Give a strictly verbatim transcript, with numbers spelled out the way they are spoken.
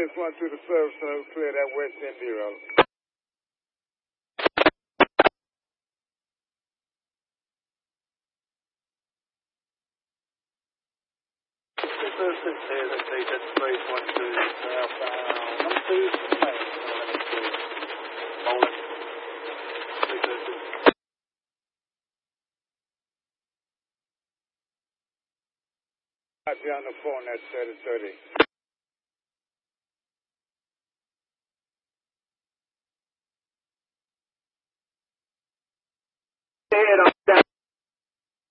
this one to the service node, clear that West Indy Road. Services here, let's see, that's three point two southbound, one two, Bowling, three services. I'll be on the phone at thirty thirty.